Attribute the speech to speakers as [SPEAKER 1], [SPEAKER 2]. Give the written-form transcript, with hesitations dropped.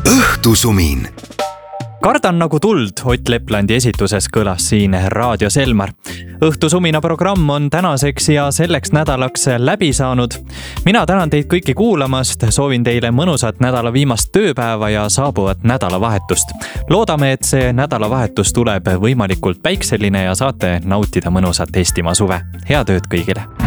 [SPEAKER 1] õhtusumin.
[SPEAKER 2] Kardan nagu tuld Ott Leplandi esituses kõlas siin Raadio Selmar. Õhtusumina programm on tänaseks ja selleks nädalaks läbi saanud. Mina tänan teid kõiki kuulamast, soovin teile mõnusat nädala viimast tööpäeva ja saabuvat nädalavahetust. Loodame, et see nädalavahetus tuleb võimalikult päikseline ja saate nautida mõnusat Eestimaa suve. Head ööd kõigile!